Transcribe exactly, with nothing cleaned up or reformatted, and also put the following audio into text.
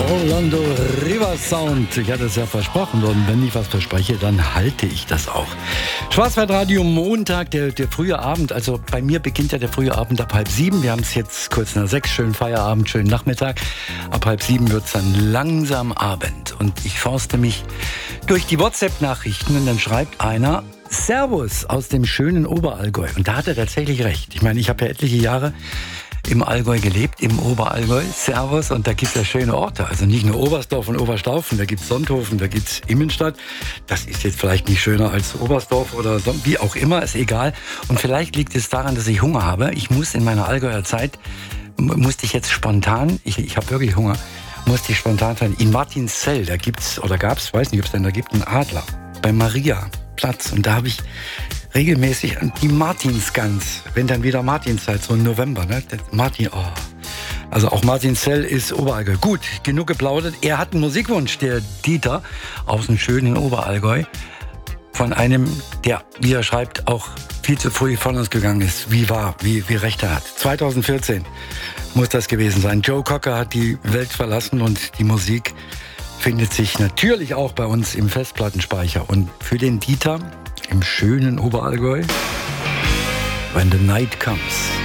Orlando River Sound. Ich hatte es ja versprochen und wenn ich was verspreche, dann halte ich das auch. Schwarzwaldradio Montag, der, der frühe Abend. Also bei mir beginnt ja der frühe Abend ab halb sieben. Wir haben es jetzt kurz nach sechs. Schönen Feierabend, schönen Nachmittag. Ab halb sieben wird es dann langsam Abend. Und ich forste mich durch die WhatsApp-Nachrichten und dann schreibt einer: Servus aus dem schönen Oberallgäu. Und da hat er tatsächlich recht. Ich meine, ich habe ja etliche Jahre im Allgäu gelebt, im Oberallgäu. Servus. Und da gibt es ja schöne Orte. Also nicht nur Oberstdorf und Oberstaufen, da gibt es Sonthofen, da gibt es Immenstadt. Das ist jetzt vielleicht nicht schöner als Oberstdorf oder so, wie auch immer, ist egal. Und vielleicht liegt es daran, dass ich Hunger habe. Ich muss in meiner Allgäuer Zeit, musste ich jetzt spontan, ich, ich habe wirklich Hunger, musste ich spontan sein. In Martinszell, da gibt's, oder gab's, weiß nicht, ob es denn da gibt, einen Adler. Bei Maria Platz. Und da habe ich regelmäßig die Martinsgans, wenn dann wieder Martinszeit, so im November, ne? Martin, oh. Also auch Martinszell ist Oberallgäu. Gut, genug geplaudert. Er hat einen Musikwunsch, der Dieter aus dem schönen Oberallgäu, von einem, der, wie er schreibt, auch viel zu früh von uns gegangen ist. Wie war, wie, wie recht er hat. zweitausendvierzehn muss das gewesen sein. Joe Cocker hat die Welt verlassen und die Musik findet sich natürlich auch bei uns im Festplattenspeicher. Und für den Dieter im schönen Oberallgäu, When the Night Comes.